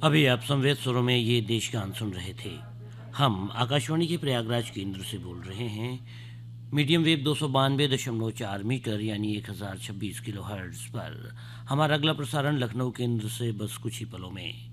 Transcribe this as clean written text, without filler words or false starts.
अभी आप संवेद स्वरों में ये देश गान सुन रहे थे। हम आकाशवाणी के प्रयागराज केंद्र से बोल रहे हैं। मीडियम वेव 292.4 मीटर यानी 1026 किलो हर्ट्ज पर। हमारा अगला प्रसारण लखनऊ केंद्र से बस कुछ ही पलों में।